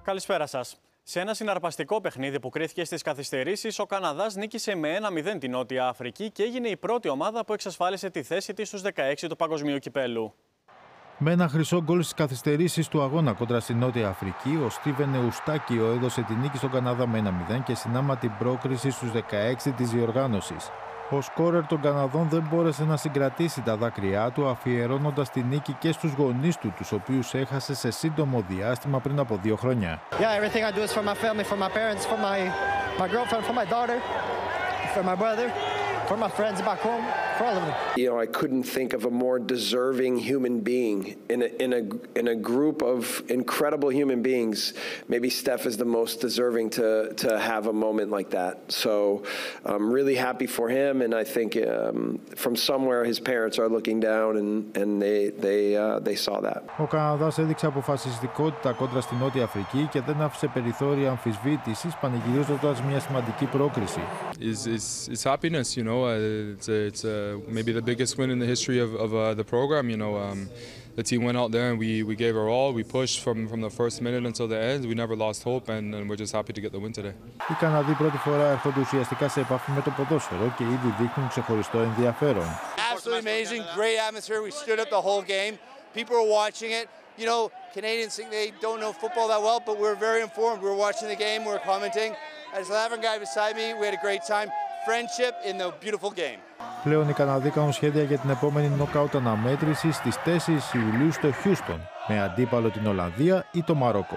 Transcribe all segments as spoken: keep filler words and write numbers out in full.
Καλησπέρα σας. Σε ένα συναρπαστικό παιχνίδι που κρίθηκε στις καθυστερήσεις, ο Καναδάς νίκησε με ένα μηδέν την Νότια Αφρική και έγινε η πρώτη ομάδα που εξασφάλισε τη θέση της στους δεκαέξι του Παγκοσμίου Κυπέλλου. Με ένα χρυσό γκολ στις καθυστερήσεις του αγώνα κόντρα στη Νότια Αφρική, ο Στίβεν Εουστάκιο έδωσε τη νίκη στον Καναδά με ένα μηδέν και συνάμα την πρόκριση στους δεκαέξι της διοργάνωσης. Ο σκόρερ των Καναδών δεν μπόρεσε να συγκρατήσει τα δάκρυά του, αφιερώνοντας τη νίκη και στους γονείς του, τους οποίους έχασε σε σύντομο διάστημα πριν από δύο χρόνια. Yeah, everything I do is for my family, for my parents, for my my girlfriend, for my daughter, for my brother, for my friends back home, for all of them. You know, I couldn't think of a more deserving human being in a in a in a group of incredible human beings. Maybe Steph is the most deserving to to have a moment like that. So I'm really happy for him, and I think um, from somewhere his parents are looking down and and they they uh, they saw that. Ο Καναδάς έδειξε αποφασιστικότητα κόντρα στη Νότια Αφρική και δεν άφησε περιθώρια αμφισβήτησης, πανηγυρίζοντας μια σημαντική πρόκριση. Is is is happiness, you know. Uh, it's a, it's a, maybe the biggest win in the history of of uh, the program. You know, um, the team went out there and we we gave our all. We pushed from from the first minute until the end. We never lost hope, and, and we're just happy to get the win today. Οι Καναδοί πρώτη φορά έρχονται ουσιαστικά σε επαφή με το ποδόσφαιρο και ήδη δείχνουν ξεχωριστό ενδιαφέρον. Absolutely amazing, great atmosphere. We stood up the whole game. People were watching it. You know, Canadians think they don't know football that well, but we're very informed. We were watching the game. We were commenting. As the eleven guy beside me, we had a great time. Friendship in the beautiful game. Πλέον οι Καναδοί κάνουν σχέδια για την επόμενη νοκάουτ αναμέτρηση στις τέσσερις Ιουλίου στο Χιούστον, με αντίπαλο την Ολλανδία ή το Μαρόκο.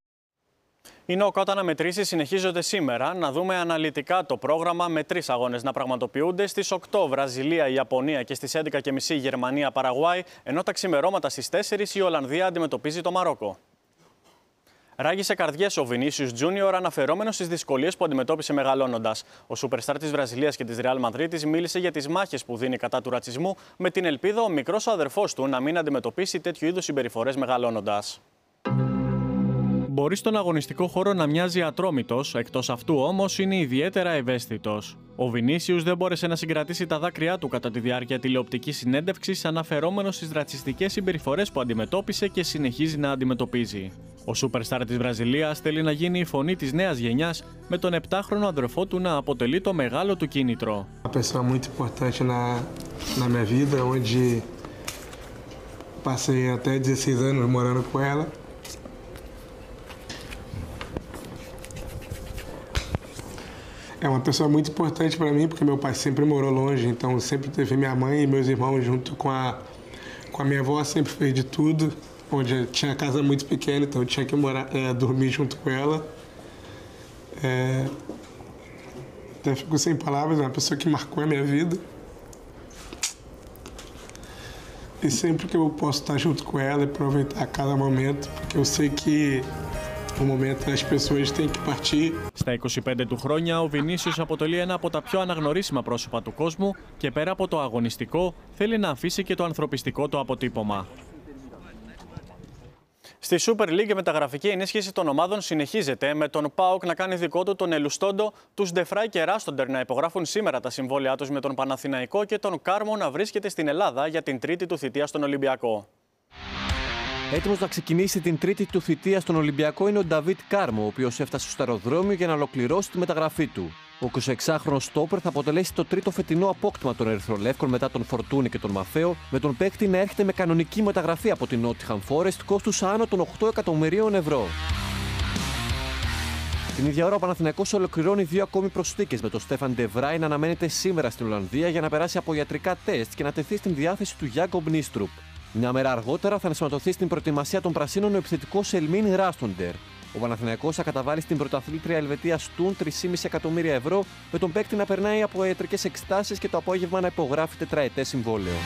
Οι νοκάουτ αναμετρήσεις συνεχίζονται σήμερα. Να δούμε αναλυτικά το πρόγραμμα με τρεις αγώνες να πραγματοποιούνται. Στις οκτώ Βραζιλία, Ιαπωνία και στις έντεκα και μισή Γερμανία, Παραγουάη, ενώ τα ξημερώματα στις τέσσερις η Ολλανδία αντιμετωπίζει το Μαρόκο. Ράγισε καρδιές ο Βινίσιους Τζούνιορ, αναφερόμενος στις δυσκολίες που αντιμετώπισε μεγαλώνοντας. Ο σούπερστάρ της Βραζιλίας και της Ρεάλ Μαδρίτης μίλησε για τις μάχες που δίνει κατά του ρατσισμού, με την ελπίδα ο μικρός αδερφός του να μην αντιμετωπίσει τέτοιου είδους συμπεριφορές μεγαλώνοντας. Μπορεί στον αγωνιστικό χώρο να μοιάζει ατρόμητος, εκτός αυτού όμως είναι ιδιαίτερα ευαίσθητος. Ο Βινίσιους δεν μπόρεσε να συγκρατήσει τα δάκρυά του κατά τη διάρκεια τηλεοπτικής συνέντευξης, αναφερόμενος στις ρατσιστικές συμπεριφορές που αντιμετώπισε και συνεχίζει να αντιμετωπίζει. Ο σούπερστάρ της Βραζιλίας θέλει να γίνει η φωνή της νέας γενιάς, με τον επτάχρονο αδερφό του να αποτελεί το μεγάλο του κίνητρο. Uma pessoa muito importante na na minha vida, onde passei até dezesseis anos morando com ela. É uma pessoa muito importante para mim, porque meu pai sempre morou longe, então sempre teve minha mãe e meus irmãos junto com a com a minha avó, sempre fez de tudo, onde tinha casa muito pequena, então eu tinha que morar, é, dormir junto com ela. É, até fico sem palavras, é uma pessoa que marcou a minha vida. E sempre que eu posso estar junto com ela e aproveitar cada momento, porque eu sei que o momento as pessoas têm que partir. Στα είκοσι πέντε του χρόνια, ο Βινίσιος αποτελεί ένα από τα πιο αναγνωρίσιμα πρόσωπα του κόσμου και πέρα από το αγωνιστικό, θέλει να αφήσει και το ανθρωπιστικό του αποτύπωμα. Στη Super League η μεταγραφική ενίσχυση των ομάδων συνεχίζεται, με τον ΠΑΟΚ να κάνει δικό του τον Ελουστόντο, τους Ντεφράι και Ράστοντερ να υπογράφουν σήμερα τα συμβόλαιά τους με τον Παναθηναϊκό και τον Κάρμο να βρίσκεται στην Ελλάδα για την τρίτη του θητεία στον Ολυμπιακό. Έτοιμος να ξεκινήσει την τρίτη του θητεία στον Ολυμπιακό είναι ο Νταβίτ Κάρμο, ο οποίος έφτασε στο αεροδρόμιο για να ολοκληρώσει τη μεταγραφή του. Ο εικοσιεξάχρονος στόπερ θα αποτελέσει το τρίτο φετινό απόκτημα των Ερυθρολεύκων μετά τον Φορτούνη και τον Μαφέο, με τον παίκτη να έρχεται με κανονική μεταγραφή από την Νότιχαμ Φόρεστ κόστους άνω των οκτώ εκατομμυρίων ευρώ. Την ίδια ώρα ο Παναθηναϊκός ολοκληρώνει δύο ακόμη προσθήκες, με τον Στέφαν Ντεβράι να αναμένεται σήμερα στην Ολλανδία για να περάσει από ιατρικά τεστ και να τεθεί στην διάθεση του Γιάκομπ Νίστρουπ. Μια μέρα αργότερα θα ενσωματωθεί στην προετοιμασία των Πρασίνων ο επιθετικός Ελμίν Ράστοντερ. Ο Παναθηναϊκός θα καταβάλει στην πρωταθλήτρια Ελβετία Στουν τρία κόμμα πέντε εκατομμύρια ευρώ, με τον παίκτη να περνάει από ιατρικές εξετάσεις και το απόγευμα να υπογράφει τετραετές συμβόλαιο.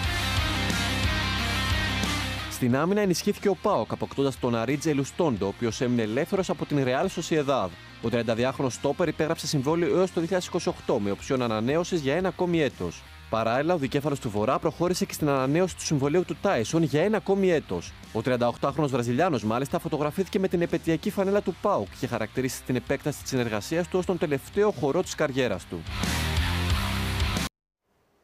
Στην άμυνα ενισχύθηκε ο ΠΑΟΚ, αποκτώντας τον Αρίτζε Ελουστόντο, ο οποίος έμεινε ελεύθερος από την Ρεάλ Σοσιεδάδ. Ο τριανταδυάχρονος στόπερ υπέγραψε συμβόλαιο έως το δύο χιλιάδες είκοσι οκτώ με οψιόν ανανέωσης για ένα ακόμη έτος. Παράλληλα, ο δικέφαλος του Βορρά προχώρησε και στην ανανέωση του συμβολαίου του Τάισον για ένα ακόμη έτος. Ο τριανταοκτάχρονος Βραζιλιάνος, μάλιστα, φωτογραφήθηκε με την επαιτειακή φανέλα του ΠΑΟΚ και χαρακτηρίστηκε την επέκταση της συνεργασίας του ως τον τελευταίο χορό της καριέρας του.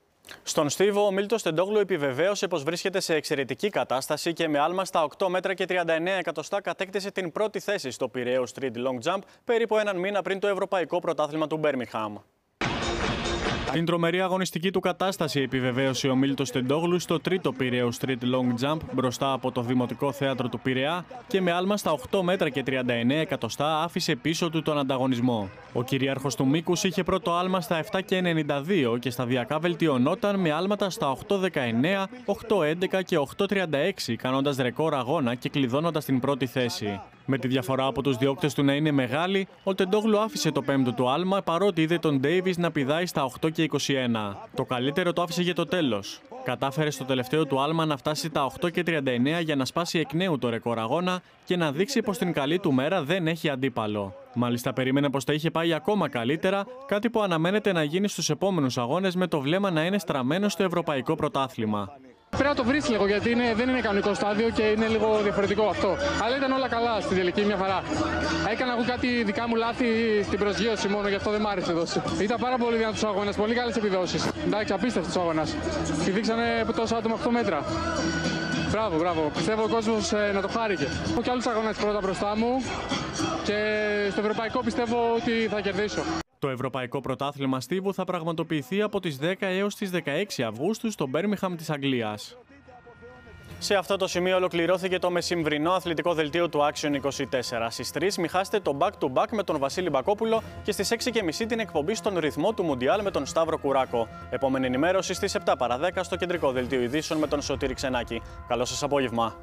Στον στίβο, ο Μίλτος Τεντόγλου επιβεβαίωσε πως βρίσκεται σε εξαιρετική κατάσταση και με άλμα στα οκτώ μέτρα και τριάντα εννέα εκατοστά κατέκτησε την πρώτη θέση στο Πειραιώς Street Long Jump περίπου έναν μήνα πριν το Ευρωπαϊκό Πρωτάθλημα του Μπέρμιγχαμ. Την τρομερή αγωνιστική του κατάσταση επιβεβαίωσε ο Μίλτος Τεντόγλου στο τρίτο Πειραιώς Street Long Jump μπροστά από το Δημοτικό Θέατρο του Πειραιά και με άλμα στα οκτώ μέτρα και τριάντα εννέα εκατοστά άφησε πίσω του τον ανταγωνισμό. Ο κυρίαρχος του μήκους είχε πρώτο άλμα στα επτά και ενενήντα δύο και σταδιακά βελτιωνόταν με άλματα στα οκτώ δεκαεννέα, οκτώ έντεκα και οκτώ τριάντα έξι, κάνοντας ρεκόρ αγώνα και κλειδώνοντας την πρώτη θέση. Με τη διαφορά από τους διώκτες του να είναι μεγάλη, ο Τεντόγλου άφησε το πέμπτο του άλμα παρότι είδε τον Ντέιβις να πηδάει στα οκτώ και είκοσι ένα. Το καλύτερο το άφησε για το τέλος. Κατάφερε στο τελευταίο του άλμα να φτάσει τα οκτώ και τριάντα εννέα για να σπάσει εκ νέου το ρεκόρ αγώνα και να δείξει πως την καλή του μέρα δεν έχει αντίπαλο. Μάλιστα περίμενε πως θα είχε πάει ακόμα καλύτερα, κάτι που αναμένεται να γίνει στους επόμενους αγώνες με το βλέμμα να είναι στραμμένο στο Ευρωπαϊκό Πρωτάθλημα. Πρέπει να το βρεις λίγο γιατί είναι, δεν είναι κανονικό στάδιο και είναι λίγο διαφορετικό αυτό. Αλλά ήταν όλα καλά στην τελική, μια χαρά. Έκανα εγώ κάτι δικά μου λάθη στην προσγείωση μόνο, γι' αυτό δεν μ' άρεσε δόση. Ήταν πάρα πολύ δυνατός ο αγώνας, πολύ καλές επιδόσεις. Εντάξει, απίστευτος ο αγώνας. Τη δείξανε τόσο άτομα οκτώ μέτρα. Μπράβο, μπράβο. Πιστεύω ο κόσμος ε, να το χάρηκε. Έχω και άλλους αγώνες πρώτα μπροστά μου και στο ευρωπαϊκό πιστεύω ότι θα κερδίσω. Το Ευρωπαϊκό Πρωτάθλημα Στίβου θα πραγματοποιηθεί από τις δέκα έως τις δεκαέξι Αυγούστου στο Μπέρμιγχαμ της Αγγλίας. Σε αυτό το σημείο ολοκληρώθηκε το μεσημβρινό αθλητικό δελτίο του Action είκοσι τέσσερα. Στις τρεις μη χάσετε το back to back με τον Βασίλη Μπακόπουλο και στις έξι και μισή την εκπομπή στον ρυθμό του Μουντιάλ με τον Σταύρο Κουράκο. Επόμενη ενημέρωση στις επτά παρά δέκα στο κεντρικό δελτίο ειδήσεων με τον Σωτήρη Ξενάκη. Καλό σας απόγευμα.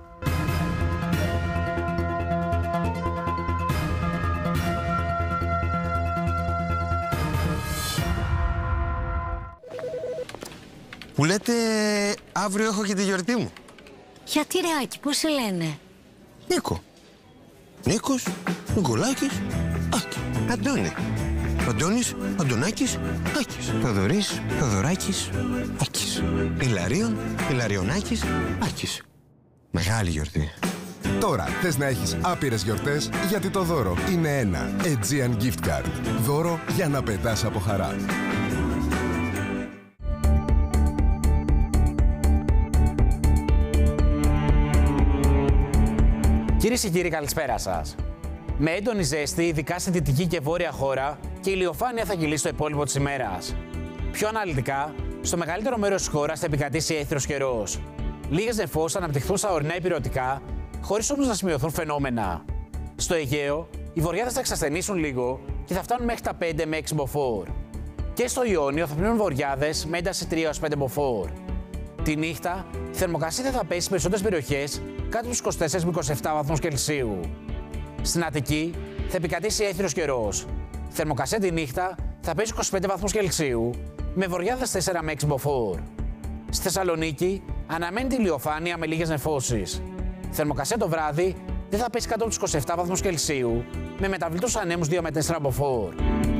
Που λέτε αύριο έχω και τη γιορτή μου. Γιατί ρε Άκη, πώς σε λένε? Νίκο. Νίκος, Νικολάκης, Άκη. Αντώνη. Αντώνης, Αντωνάκης, Άκης. Θοδωρής, Θοδωράκης, Άκης. Ηλαρίων, Ηλαριονάκης, Άκης. Μεγάλη γιορτή. Τώρα θες να έχεις άπειρες γιορτές, γιατί το δώρο είναι ένα Aegean Gift Card. Δώρο για να πετάς από χαρά. Κυρίες και κύριοι, καλησπέρα σας. Με έντονη ζέστη, ειδικά στη δυτική και βόρεια χώρα, και η ηλιοφάνεια θα κυλήσει το υπόλοιπο της ημέρας. Πιο αναλυτικά, στο μεγαλύτερο μέρος της χώρας θα επικρατήσει έθριος καιρός. Λίγες νεφώσεις θα αναπτυχθούν στα ορεινά υπηρετικά, χωρίς όμως να σημειωθούν φαινόμενα. Στο Αιγαίο, οι βορειάδες θα εξασθενήσουν λίγο και θα φτάνουν μέχρι τα πέντε με έξι μποφόρ. Και στο Ιόνιο θα πνέουν βορειάδες με ένταση τρία έως πέντε μποφόρ. Τη νύχτα, η θερμοκρασία θα πέσει σε περισσότερες περιοχές κάτω από είκοσι τέσσερα με είκοσι επτά βαθμούς Κελσίου. Στην Αττική θα επικρατήσει έθριος καιρός. Η θερμοκρασία τη νύχτα θα πέσει είκοσι πέντε βαθμούς Κελσίου με βορειάδες τέσσερα με έξι μποφόρ. Στη Θεσσαλονίκη αναμένεται ηλιοφάνεια με λίγες νεφώσεις. Η θερμοκρασία το βράδυ δεν θα πέσει κάτω από τους είκοσι επτά βαθμούς Κελσίου με μεταβλητούς ανέμους δύο με τέσσερα μποφόρ.